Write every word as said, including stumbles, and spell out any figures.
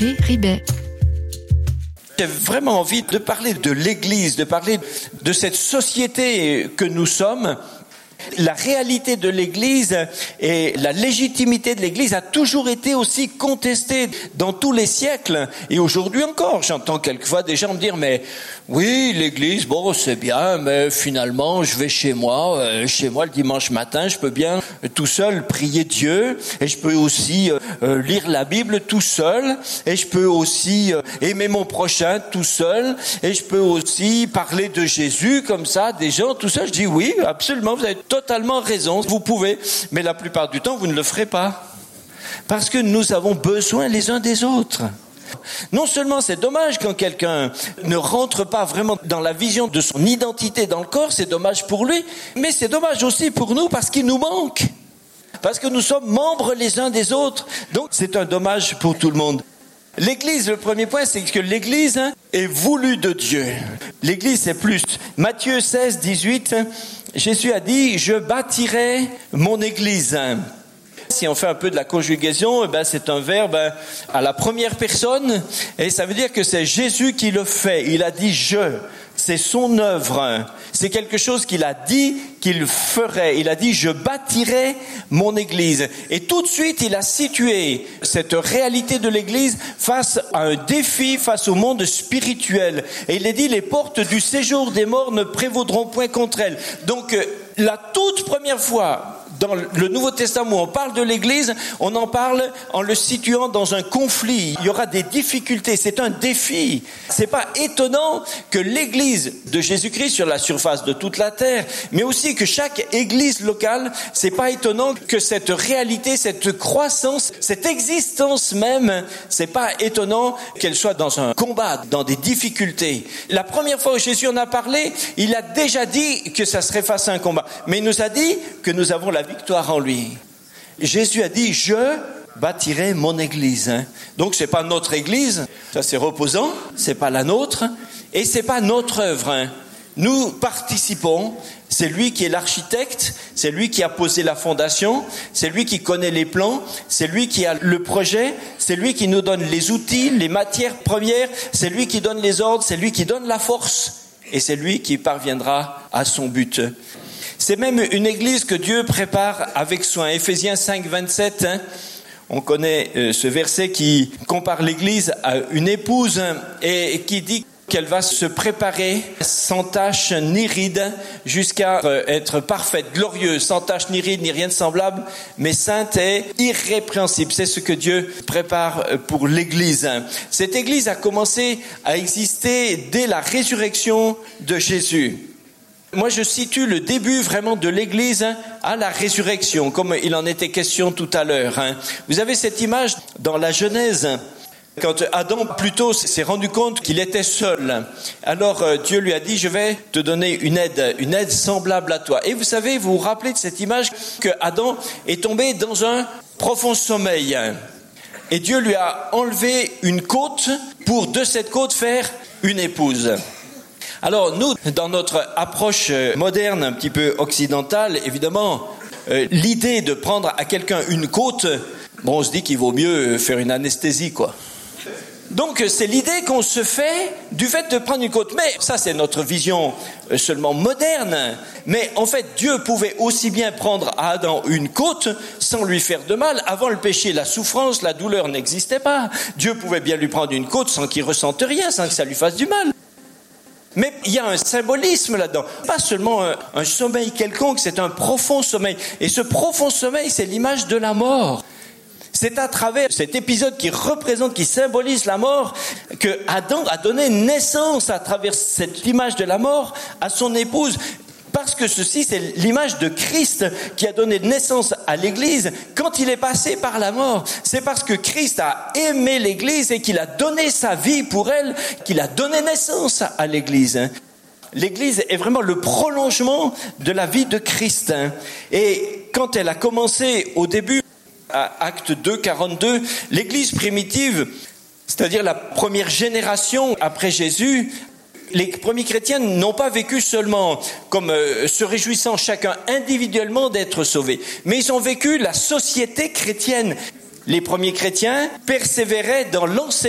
André Ribet. J'ai vraiment envie de parler de l'Église, de parler de cette société que nous sommes. La réalité de l'Église et la légitimité de l'Église a toujours été aussi contestée dans tous les siècles. Et aujourd'hui encore, j'entends quelquefois des gens me dire « mais oui, l'Église, bon, c'est bien, mais finalement, je vais chez moi, euh, chez moi le dimanche matin, je peux bien euh, tout seul prier Dieu, et je peux aussi euh, euh, lire la Bible tout seul, et je peux aussi euh, aimer mon prochain tout seul, et je peux aussi parler de Jésus comme ça, des gens tout seul. » Je dis « oui, absolument, vous avez totalement raison, vous pouvez, mais la plupart du temps, vous ne le ferez pas. Parce que nous avons besoin les uns des autres. Non seulement c'est dommage quand quelqu'un ne rentre pas vraiment dans la vision de son identité dans le corps, c'est dommage pour lui, mais c'est dommage aussi pour nous parce qu'il nous manque. Parce que nous sommes membres les uns des autres. Donc c'est un dommage pour tout le monde. L'Église, le premier point, c'est que l'Église hein, est voulue de Dieu. L'Église, c'est plus. Matthieu seize, dix-huit, Jésus a dit « Je bâtirai mon Église ». Si on fait un peu de la conjugaison, eh ben c'est un verbe à la première personne et ça veut dire que c'est Jésus qui le fait. Il a dit « je ». C'est son œuvre. C'est quelque chose qu'il a dit qu'il ferait. Il a dit « je bâtirai mon Église ». Et tout de suite, il a situé cette réalité de l'Église face à un défi, face au monde spirituel. Et il a dit « les portes du séjour des morts ne prévaudront point contre elle ». Donc, la toute première fois dans le Nouveau Testament où on parle de l'Église, on en parle en le situant dans un conflit. Il y aura des difficultés, c'est un défi. C'est pas étonnant que l'Église de Jésus-Christ sur la surface de toute la terre, mais aussi que chaque Église locale, c'est pas étonnant que cette réalité, cette croissance, cette existence même, c'est pas étonnant qu'elle soit dans un combat, dans des difficultés. La première fois où Jésus en a parlé, il a déjà dit que ça serait face à un combat. Mais il nous a dit que nous avons la victoire en lui. Jésus a dit, je bâtirai mon église. Hein. Donc c'est pas notre église, ça c'est reposant, c'est pas la nôtre, et c'est pas notre œuvre. Hein. Nous participons, c'est lui qui est l'architecte, c'est lui qui a posé la fondation, c'est lui qui connaît les plans, c'est lui qui a le projet, c'est lui qui nous donne les outils, les matières premières, c'est lui qui donne les ordres, c'est lui qui donne la force, et c'est lui qui parviendra à son but. C'est même une église que Dieu prépare avec soin. Éphésiens cinq, vingt-sept, hein, on connaît euh, ce verset qui compare l'église à une épouse hein, et, et qui dit qu'elle va se préparer sans tache ni ride jusqu'à euh, être parfaite, glorieuse, sans tache ni ride ni rien de semblable, mais sainte et irrépréhensible. C'est ce que Dieu prépare pour l'église. Cette église a commencé à exister dès la résurrection de Jésus. Moi, je situe le début vraiment de l'Église à la résurrection, comme il en était question tout à l'heure. Vous avez cette image dans la Genèse, quand Adam plutôt s'est rendu compte qu'il était seul. Alors Dieu lui a dit, je vais te donner une aide, une aide semblable à toi. Et vous savez, vous vous rappelez de cette image que Adam est tombé dans un profond sommeil. Et Dieu lui a enlevé une côte pour de cette côte faire une épouse. Alors nous, dans notre approche moderne, un petit peu occidentale, évidemment, euh, l'idée de prendre à quelqu'un une côte, bon, on se dit qu'il vaut mieux faire une anesthésie, quoi. Donc c'est l'idée qu'on se fait du fait de prendre une côte. Mais ça, c'est notre vision seulement moderne. Mais en fait, Dieu pouvait aussi bien prendre à Adam une côte sans lui faire de mal. Avant le péché, la souffrance, la douleur n'existait pas. Dieu pouvait bien lui prendre une côte sans qu'il ressente rien, sans que ça lui fasse du mal. Mais il y a un symbolisme là-dedans. Pas seulement un, un sommeil quelconque, c'est un profond sommeil. Et ce profond sommeil, c'est l'image de la mort. C'est à travers cet épisode qui représente, qui symbolise la mort, que Adam a donné naissance à travers cette image de la mort à son épouse. Parce que ceci, c'est l'image de Christ qui a donné naissance à l'Église quand il est passé par la mort. C'est parce que Christ a aimé l'Église et qu'il a donné sa vie pour elle, qu'il a donné naissance à l'Église. L'Église est vraiment le prolongement de la vie de Christ. Et quand elle a commencé au début, à Actes deux, quarante-deux, l'Église primitive, c'est-à-dire la première génération après Jésus, les premiers chrétiens n'ont pas vécu seulement comme euh, se réjouissant chacun individuellement d'être sauvés, mais ils ont vécu la société chrétienne. Les premiers chrétiens persévéraient dans l'enseignement